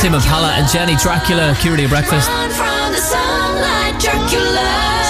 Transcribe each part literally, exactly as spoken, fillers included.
Tame Impala and Jenny Dracula, Q Radio Breakfast. From the sunlight, Dracula.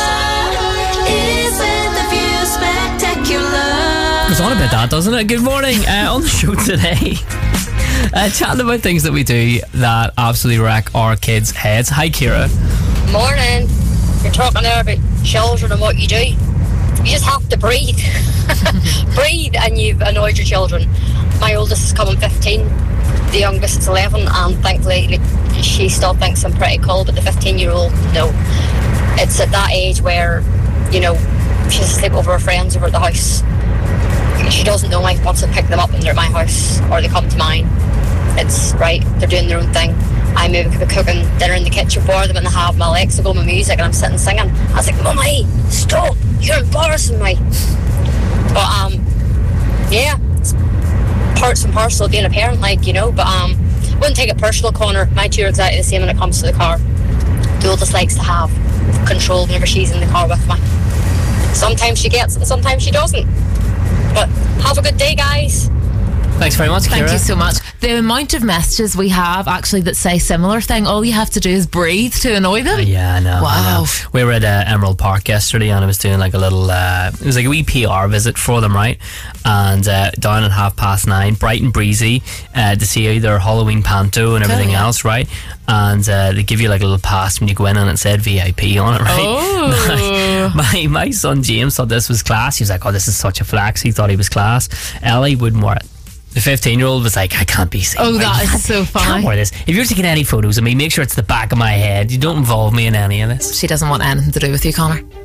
Isn't the view spectacular? Goes on a bit, that, doesn't it? Good morning. Uh, on the show today, uh, chatting about things that we do that absolutely wreck our kids' heads. Hi, Kira. Morning. You're talking there about children and what you do. You just have to breathe. Breathe and you've annoyed your children. My oldest is coming fifteen. The youngest is eleven, and thankfully like, she still thinks I'm pretty cool, but the fifteen year old, no. It's at that age where, you know, she's asleep over her friends over at the house. She doesn't know I want to pick them up when they're at my house or they come to mine. It's right, they're doing their own thing. I maybe could be cooking dinner in the kitchen for them and I have my Alexa go, my music, and I'm sitting singing. I was like, Mummy, stop, you're embarrassing me. But um yeah, it's parts and parcel of being a parent, like, you know. But um wouldn't take it personal, Connor. My two are exactly the same when it comes to the car. The oldest likes to have control whenever she's in the car with me. Sometimes she gets it and sometimes she doesn't. But have a good day, guys. Thanks very much, Kira. Thank you so much. The amount of messages we have actually that say similar thing, all you have to do is breathe to annoy them. Uh, yeah, I know. Wow. I know. We were at uh, Emerald Park yesterday and I was doing like a little, uh, it was like a wee P R visit for them, right? And uh, down at half past nine, bright and breezy, uh, to see their Halloween panto and everything Okay. else, right? And uh, they give you like a little pass when you go in and it said V I P on it, right? Oh. my, my son James thought this was class. He was like, oh, this is such a flex. He thought he was class. Ellie wouldn't wear it. The fifteen year old was like, I can't be seen. Oh, that I is so funny. Can't wear this. If you're taking any photos of me, make sure it's the back of my head. You don't involve me in any of this. She doesn't want anything to do with you, Connor.